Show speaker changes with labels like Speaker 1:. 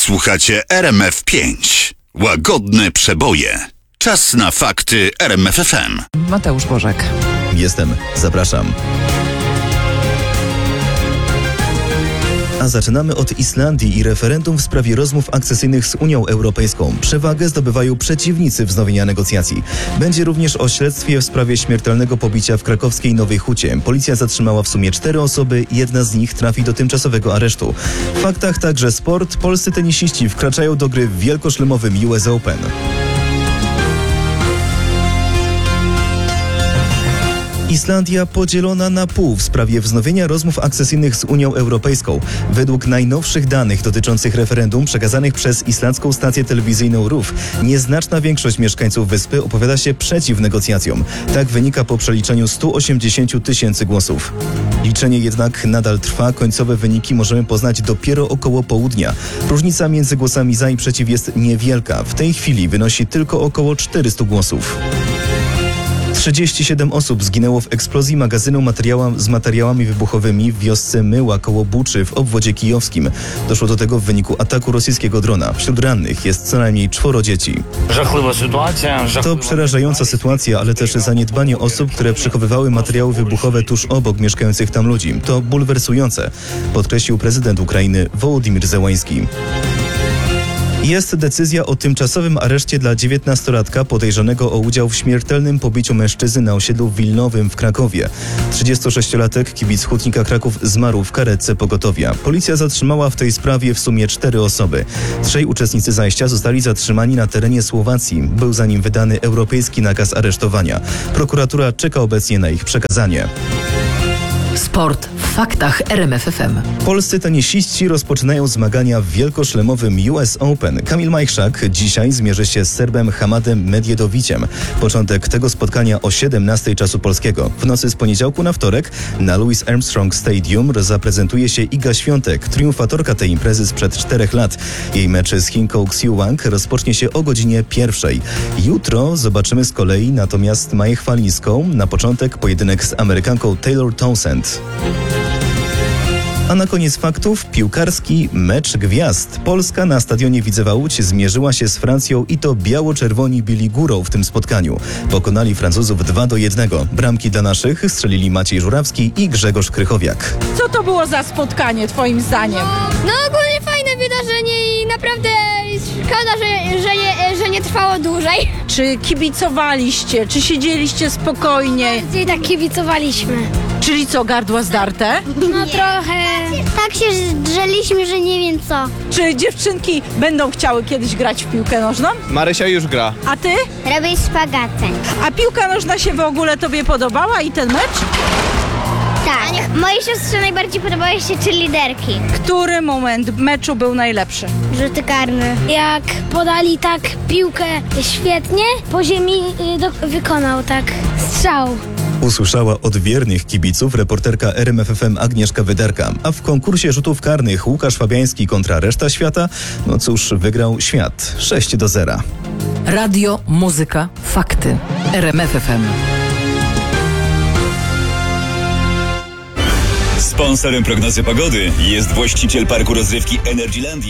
Speaker 1: Słuchacie RMF5. Łagodne przeboje. Czas na fakty RMF FM.
Speaker 2: Mateusz Bożek.
Speaker 3: Jestem. Zapraszam. A zaczynamy od Islandii i referendum w sprawie rozmów akcesyjnych z Unią Europejską. Przewagę zdobywają przeciwnicy wznowienia negocjacji. Będzie również o śledztwie w sprawie śmiertelnego pobicia w krakowskiej Nowej Hucie. Policja zatrzymała w sumie 4 osoby, jedna z nich trafi do tymczasowego aresztu. W faktach także sport. Polscy tenisiści wkraczają do gry w wielkoszlemowym US Open. Islandia podzielona na pół w sprawie wznowienia rozmów akcesyjnych z Unią Europejską. Według najnowszych danych dotyczących referendum przekazanych przez islandzką stację telewizyjną RÚV, nieznaczna większość mieszkańców wyspy opowiada się przeciw negocjacjom. Tak wynika po przeliczeniu 180 tysięcy głosów. Liczenie jednak nadal trwa, końcowe wyniki możemy poznać dopiero około południa. Różnica między głosami za i przeciw jest niewielka. W tej chwili wynosi tylko około 400 głosów. 37 osób zginęło w eksplozji magazynu z materiałami wybuchowymi w wiosce Myła koło Buczy w obwodzie kijowskim. Doszło do tego w wyniku ataku rosyjskiego drona. Wśród rannych jest co najmniej 4 dzieci. To przerażająca sytuacja, ale też zaniedbanie osób, które przechowywały materiały wybuchowe tuż obok mieszkających tam ludzi. To bulwersujące, podkreślił prezydent Ukrainy Wołodymyr Zełański. Jest decyzja o tymczasowym areszcie dla 19-latka podejrzanego o udział w śmiertelnym pobiciu mężczyzny na osiedlu Wilnowym w Krakowie. 36-latek, kibic Hutnika Kraków, zmarł w karetce pogotowia. Policja zatrzymała w tej sprawie w sumie 4 osoby. 3 uczestnicy zajścia zostali zatrzymani na terenie Słowacji. Był za nim wydany europejski nakaz aresztowania. Prokuratura czeka obecnie na ich przekazanie.
Speaker 2: Sport w faktach RMF FM.
Speaker 3: Polscy tenisiści rozpoczynają zmagania w wielkoszlemowym US Open. Kamil Majchrzak dzisiaj zmierzy się z Serbem Hamadem Medjedoviciem. Początek tego spotkania o 17 czasu polskiego. W nocy z poniedziałku na wtorek na Louis Armstrong Stadium zaprezentuje się Iga Świątek, triumfatorka tej imprezy sprzed 4 lat. Jej mecz z Chinką Xiu Wang rozpocznie się o godzinie 1. Jutro zobaczymy z kolei natomiast Maję Chwalińską. Na początek pojedynek z Amerykanką Taylor Townsend. A na koniec faktów piłkarski mecz gwiazd. Polska na stadionie Widzewa Łódź zmierzyła się z Francją i to biało-czerwoni byli górą w tym spotkaniu. Pokonali Francuzów 2-1. Bramki dla naszych strzelili Maciej Żurawski i Grzegorz Krychowiak.
Speaker 4: Co to było za spotkanie twoim zdaniem?
Speaker 5: No ogólnie fajne wydarzenie i naprawdę szkoda, że nie trwało dłużej.
Speaker 4: Czy kibicowaliście? Czy siedzieliście spokojnie?
Speaker 5: Bardziej tak kibicowaliśmy.
Speaker 4: Czyli co, gardła zdarte?
Speaker 5: No trochę. Tak się drzeliśmy, że nie wiem co.
Speaker 4: Czy dziewczynki będą chciały kiedyś grać w piłkę nożną?
Speaker 6: Marysia już gra.
Speaker 4: A ty?
Speaker 5: Robię spagatę.
Speaker 4: A piłka nożna się w ogóle tobie podobała i ten mecz?
Speaker 5: Tak. Mojej siostrze najbardziej podobały się cheerleaderki.
Speaker 4: Który moment meczu był najlepszy?
Speaker 5: Rzuty karne. Jak podali tak piłkę świetnie, po ziemi wykonał tak strzał.
Speaker 3: Usłyszała od wiernych kibiców reporterka RMF FM Agnieszka Wyderka. A w konkursie rzutów karnych Łukasz Fabiański kontra reszta świata, no cóż, wygrał świat 6-0.
Speaker 2: Radio, muzyka, fakty. RMF FM.
Speaker 7: Sponsorem prognozy pogody jest właściciel parku rozrywki Energylandia.